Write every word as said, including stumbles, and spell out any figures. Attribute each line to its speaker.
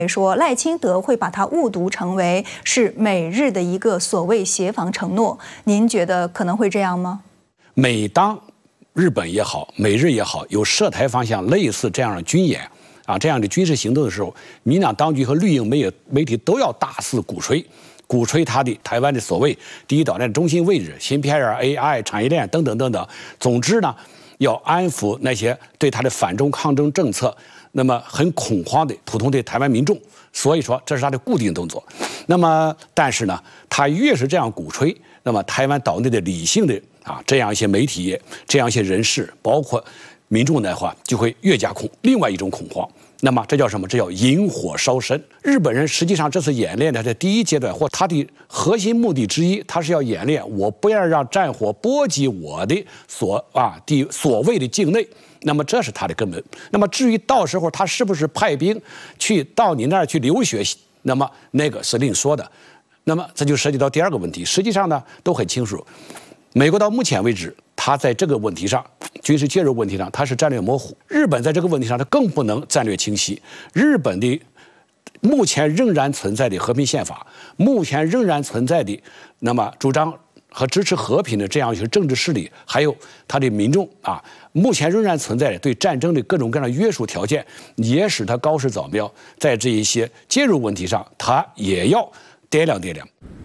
Speaker 1: 说赖清德会把它误读成为是美日的一个所谓协防承诺，您觉得可能会这样吗？
Speaker 2: 每当日本也好，美日也好，有涉台方向类似这样的军演啊，这样的军事行动的时候，民进党当局和绿营媒媒体都要大肆鼓吹，鼓吹他的台湾的所谓第一岛链中心位置、芯片啊、A I 产业链等等等等。总之呢，要安抚那些对他的反中抗争政策那么很恐慌的普通的台湾民众，所以说这是他的固定动作。那么，但是呢，他越是这样鼓吹，那么台湾岛内的理性的啊这样一些媒体、这样一些人士，包括民众的话，就会越加恐另外一种恐慌。那么这叫什么？这叫引火烧身。日本人实际上这次演练的这第一阶段，或他的核心目的之一，他是要演练我不要让战火波及我的所啊的所谓的境内。那么这是他的根本。那么至于到时候他是不是派兵去到你那儿去流血，那么那个是另说的。那么这就涉及到第二个问题。实际上呢，都很清楚，美国到目前为止，他在这个问题上，军事介入问题上，它是战略模糊。日本在这个问题上，它更不能战略清晰。日本的目前仍然存在的和平宪法，目前仍然存在的那么主张和支持和平的这样一些政治势力，还有他的民众啊，目前仍然存在的对战争的各种各样的约束条件，也使他高市早苗在这一些介入问题上，他也要掂量掂量。